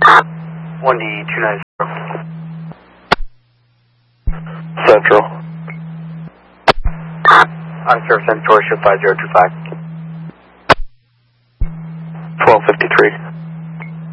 1D290. Central. On service end, Torship 5025. 1253.